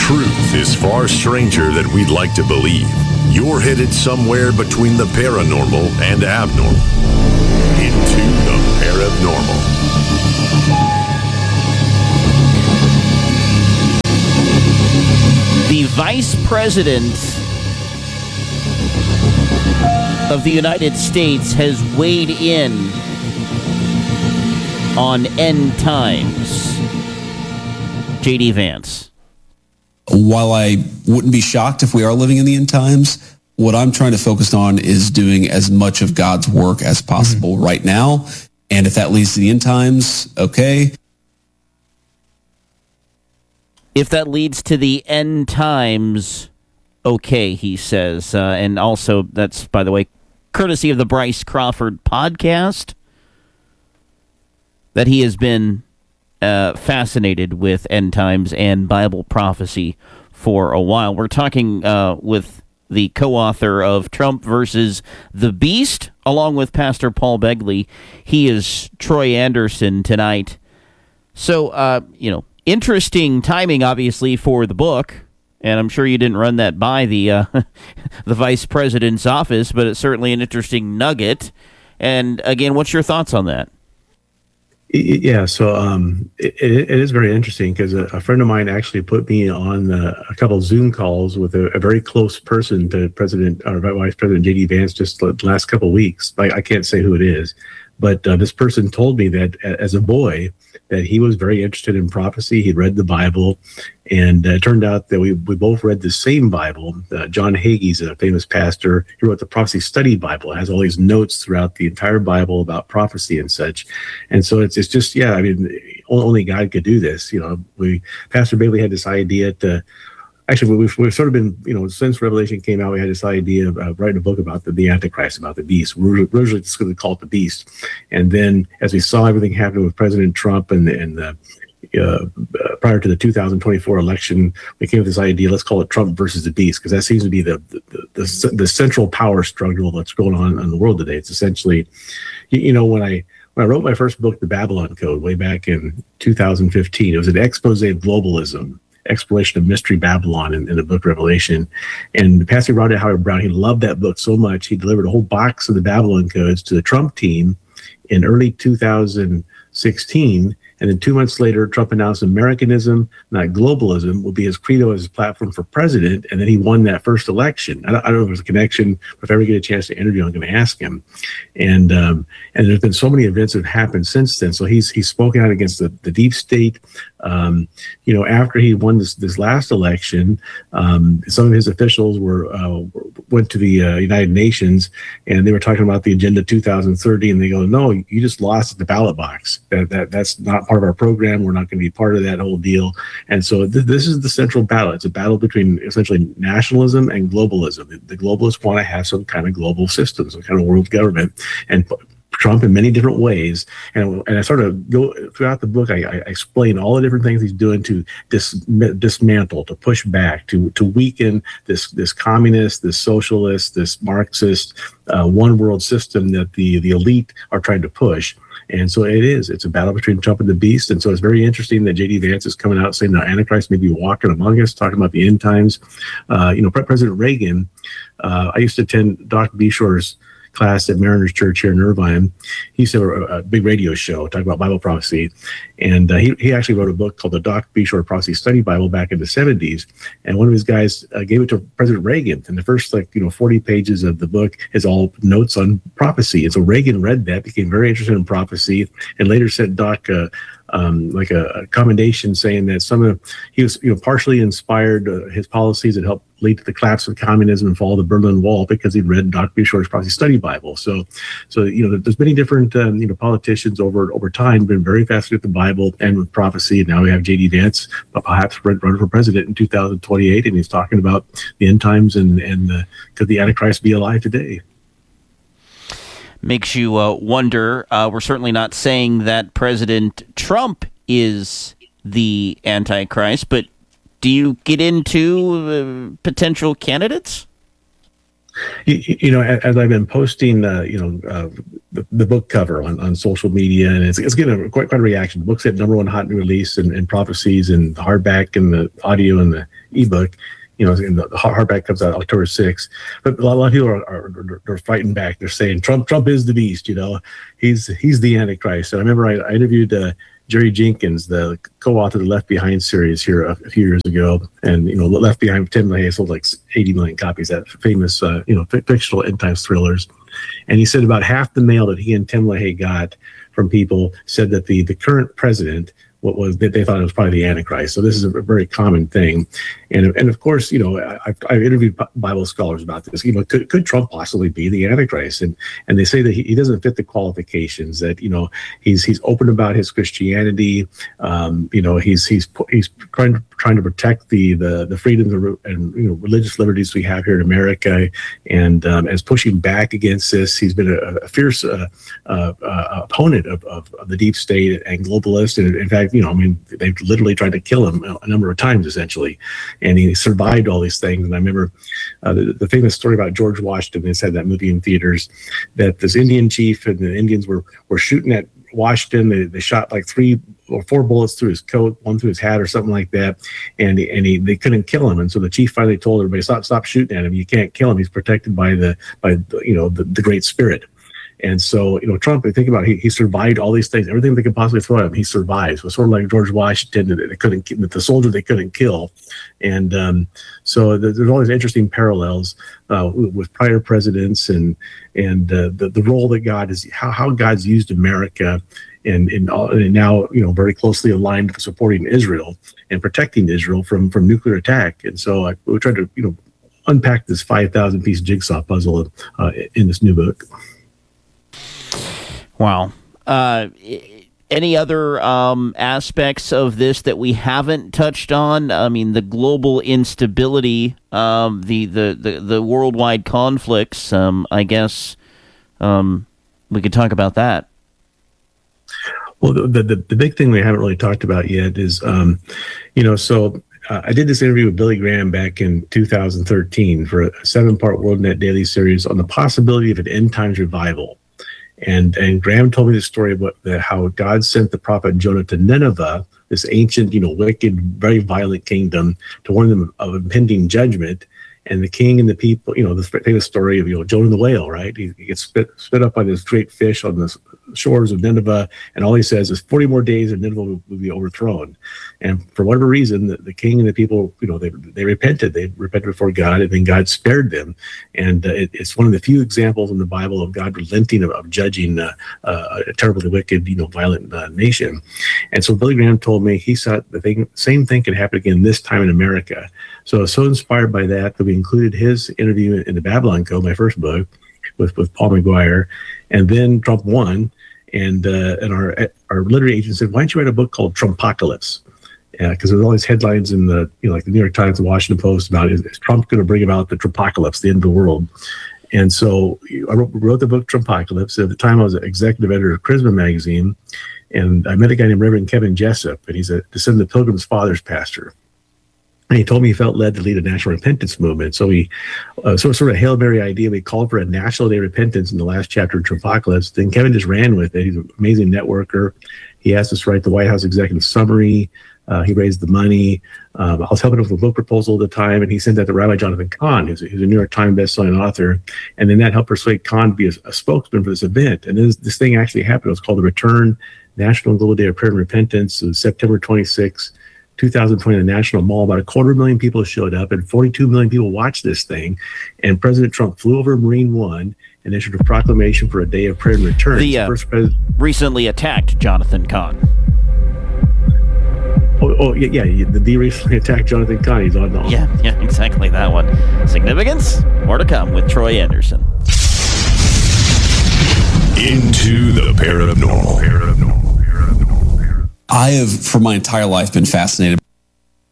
Truth is far stranger than we'd like to believe. You're headed somewhere between the paranormal and abnormal. Into the paranormal. The Vice President of the United States has weighed in on end times. J.D. Vance. While I wouldn't be shocked if we are living in the end times, what I'm trying to focus on is doing as much of God's work as possible right now. And if that leads to the end times, okay. If that leads to the end times, okay, he says. And also, that's, by the way, courtesy of the Bryce Crawford podcast, that he has been fascinated with end times and Bible prophecy for a while. We're talking with the co-author of Trump versus the Beast, along with Pastor Paul Begley. He is Troy Anderson tonight. So, interesting timing, obviously, for the book. And I'm sure you didn't run that by the the vice president's office, but it's certainly an interesting nugget. And again, what's your thoughts on that? Yeah, so it is very interesting because a friend of mine actually put me on a couple of Zoom calls with a very close person to President or Vice President J.D. Vance just the last couple of weeks. I can't say who it is, but this person told me that as a boy that he was very interested in prophecy. He'd read the Bible, and it turned out that we both read the same Bible. John Hagee's a famous pastor. He wrote the Prophecy Study Bible. It has all these notes throughout the entire Bible about prophecy and such. And so it's just, yeah, I mean, only God could do this. Pastor Bailey had this idea to, actually, we've sort of been, since Revelation came out, we had this idea of writing a book about the Antichrist, about the beast. We were originally just going to call it the beast. And then as we saw everything happen with President Trump and prior to the 2024 election, we came with this idea, let's call it Trump versus the beast, because that seems to be the central power struggle that's going on in the world today. It's essentially, when I wrote my first book, The Babylon Code, way back in 2015, it was an expose of globalism, exploration of mystery Babylon in the book Revelation. And Pastor Rodney Howard-Browne, he loved that book so much, he delivered a whole box of the Babylon Codes to the Trump team in early 2016. And then 2 months later, Trump announced Americanism, not globalism, would be his credo as his platform for president. And then he won that first election. I don't know if there's a connection, but if I ever get a chance to interview, I'm going to ask him. And there's been so many events that have happened since then. So he's spoken out against the deep state. After he won this last election, some of his officials went to the United Nations, and they were talking about the Agenda 2030, and they go, "No, you just lost at the ballot box. That's not part of our program. We're not going to be part of that whole deal." And so this is the central battle. It's a battle between essentially nationalism and globalism. The globalists want to have some kind of global system, some kind of world government, and Trump in many different ways, and I sort of go throughout the book. I explain all the different things he's doing to dismantle, to push back, to weaken this communist, this socialist, this Marxist one world system that the elite are trying to push. And so it's a battle between Trump and the beast. And so it's very interesting that J.D. Vance is coming out saying the Antichrist may be walking among us, talking about the end times. President Reagan, I used to attend Dr. Bishor's class at Mariners Church here in Irvine. He used to have a big radio show talking about Bible prophecy. And he actually wrote a book called the Dr. Bishor Prophecy Study Bible back in the 70s. And one of his guys gave it to President Reagan. And the first 40 pages of the book is all notes on prophecy. And so Reagan read that, became very interested in prophecy, and later sent Doc a commendation saying that he was partially inspired his policies that helped lead to the collapse of communism and fall of the Berlin Wall because he'd read Dr. Bishor's Prophecy Study Bible. So there's many different politicians over time been very fascinated with the Bible and with prophecy. And now we have J.D. Vance, perhaps running for president in 2028, and he's talking about the end times and could the Antichrist be alive today? Makes you wonder. We're certainly not saying that President Trump is the Antichrist, but do you get into potential candidates? You know, as I've been posting, the book cover on social media, and it's getting quite a reaction. The book's hit #1 hot new release in prophecies, and the hardback and the audio and the ebook. You know, and the hardback comes out October 6th. But a lot of people are fighting back. They're saying Trump is the beast. You know, he's the Antichrist. And I remember I interviewed Jerry Jenkins, the co-author of the Left Behind series here a few years ago. And, you know, Left Behind, Tim LaHaye sold like 80 million copies, that famous, fictional end times thrillers. And he said about half the mail that he and Tim LaHaye got from people said that the current president, what was that they thought it was probably the Antichrist. So this is a very common thing, and of course, you know, I've interviewed Bible scholars about this. You know, could Trump possibly be the Antichrist? And they say that he doesn't fit the qualifications. That, you know, he's open about his Christianity. You know, he's trying to protect the freedoms and you know, religious liberties we have here in America, and as pushing back against this. He's been a fierce opponent of the deep state and globalists, and in fact, you know, I mean, they've literally tried to kill him a number of times, essentially, and he survived all these things. And I remember the famous story about George Washington. They had that movie in theaters, that this Indian chief and the Indians were shooting at Washington. They shot like 3 or 4 bullets through his coat, 1 through his hat or something like that, and they couldn't kill him. And so the chief finally told everybody, stop shooting at him. You can't kill him. He's protected by the Great Spirit. And so, you know, Trump, I think about it, he survived all these things, everything they could possibly throw at him, he survives. It was sort of like George Washington, the soldier they couldn't kill. And so there's all these interesting parallels with prior presidents and the role that God is, how God's used America and now, you know, very closely aligned with supporting Israel and protecting Israel from nuclear attack. And so we tried to, you know, unpack this 5,000-piece jigsaw puzzle in this new book. Wow. Any other aspects of this that we haven't touched on? I mean, the global instability, the worldwide conflicts. I guess we could talk about that. Well, the big thing we haven't really talked about yet is, so I did this interview with Billy Graham back in 2013 for a 7-part WorldNet Daily series on the possibility of an end times revival. And Graham told me the story about how God sent the prophet Jonah to Nineveh, this ancient, you know, wicked, very violent kingdom, to warn them of impending judgment. And the king and the people, you know, the famous story of, you know, Jonah the whale, right? He gets spit up by this great fish on the shores of Nineveh, and all he says is 40 more days and Nineveh will be overthrown. And for whatever reason, the king and the people, you know, they repented. They repented before God, and then God spared them. And it's one of the few examples in the Bible of God relenting of judging a terribly wicked, you know, violent nation. And so Billy Graham told me he thought same thing could happen again this time in America. So I was so inspired by that we included his interview in the Babylon Code, my first book, with Paul McGuire. And then Trump won, and our literary agent said, "Why don't you write a book called Trumpocalypse?" Because there's all these headlines in the, you know, like the New York Times, the Washington Post about is Trump going to bring about the Trumpocalypse, the end of the world? And so I wrote the book Trumpocalypse. At the time, I was an executive editor of Charisma magazine, and I met a guy named Reverend Kevin Jessup, and he's a descendant of Pilgrim's Fathers pastor. And he told me he felt led to lead a national repentance movement. So he, sort of a Hail Mary idea, we called for a national day of repentance in the last chapter of Trumpocalypse. Then Kevin just ran with it. He's an amazing networker. He asked us to write the White House executive summary. He raised the money. I was helping him with a book proposal at the time, and he sent that to Rabbi Jonathan Cahn, who's a New York Times bestselling author. And then that helped persuade Cahn to be a spokesman for this event. And this thing actually happened. It was called the Return National Global Day of Prayer and Repentance. It was September 26th. 2020, the National Mall. About 250,000 people showed up, and 42 million people watched this thing. And President Trump flew over Marine One and issued a proclamation for a day of prayer and return. The recently attacked Jonathan Cahn. The recently attacked Jonathan Cahn. He's on the Yeah, exactly that one. Significance? More to come with Troy Anderson. Into the paranormal. I have, for my entire life, been fascinated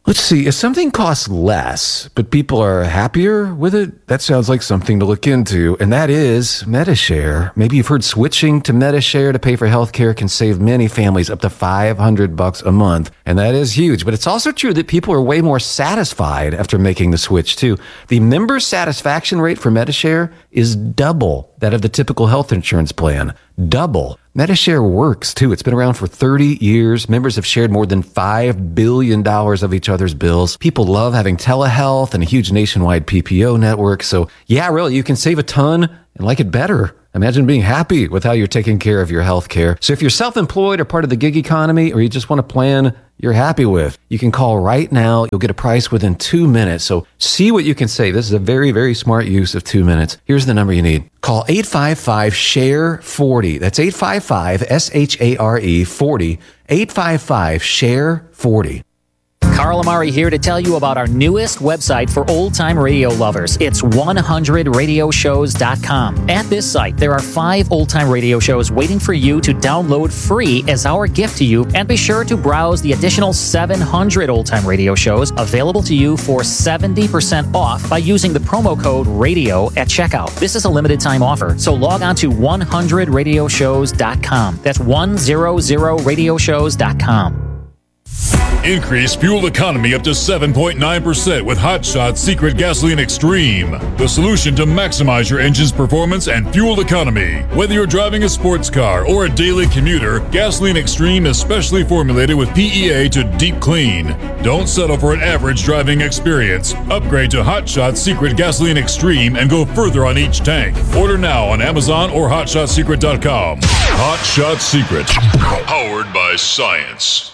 Let's see, if something costs less, but people are happier with it, that sounds like something to look into, and that is Medi-Share. Maybe you've heard switching to Medi-Share to pay for healthcare can save many families up to $500 a month, and that is huge. But it's also true that people are way more satisfied after making the switch, too. The member satisfaction rate for Medi-Share is double that of the typical health insurance plan. Double. Medi-Share works, too. It's been around for 30 years. Members have shared more than $5 billion of each other's bills. People love having telehealth and a huge nationwide PPO network. So, yeah, really, you can save a ton and like it better. Imagine being happy with how you're taking care of your health care. So if you're self-employed or part of the gig economy, or you just want a plan you're happy with, you can call right now. You'll get a price within 2 minutes. So see what you can save. This is a very, very smart use of 2 minutes. Here's the number you need. Call 855-SHARE-40. That's 855-SHARE-40. 855-SHARE-40. Carl Amari here to tell you about our newest website for old-time radio lovers. It's 100radioshows.com. At this site, there are 5 old-time radio shows waiting for you to download free as our gift to you, and be sure to browse the additional 700 old-time radio shows available to you for 70% off by using the promo code RADIO at checkout. This is a limited-time offer, so log on to 100radioshows.com. That's 100radioshows.com. Increase fuel economy up to 7.9% with Hot Shot Secret Gasoline Extreme, the solution to maximize your engine's performance and fuel economy. Whether you're driving a sports car or a daily commuter, Gasoline Extreme is specially formulated with PEA to deep clean. Don't settle for an average driving experience. Upgrade to Hot Shot Secret Gasoline Extreme and go further on each tank. Order now on Amazon or HotShotSecret.com. Hot Shot Secret, powered by science.